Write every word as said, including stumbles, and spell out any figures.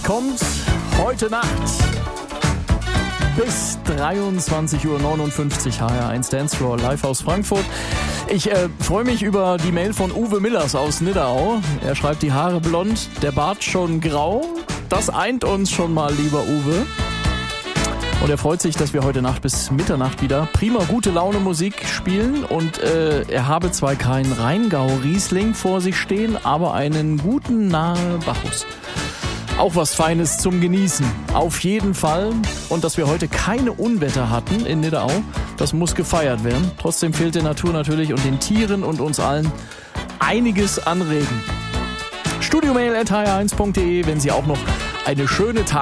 kommt heute Nacht bis dreiundzwanzig Uhr neunundfünfzig H R eins Dance Floor live aus Frankfurt. Ich äh, freue mich über die Mail von Uwe Millers aus Nidau. Er schreibt, die Haare blond, der Bart schon grau. Das eint uns schon mal, lieber Uwe. Und er freut sich, dass wir heute Nacht bis Mitternacht wieder prima gute Laune Musik spielen. Und äh, er habe zwar keinen Rheingau-Riesling vor sich stehen, aber einen guten nahe Bacchus. Auch was Feines zum Genießen. Auf jeden Fall. Und dass wir heute keine Unwetter hatten in Nidau, das muss gefeiert werden. Trotzdem fehlt der Natur natürlich und den Tieren und uns allen einiges an Regen. studiomail at h r eins punkt d e, wenn Sie auch noch eine schöne Tag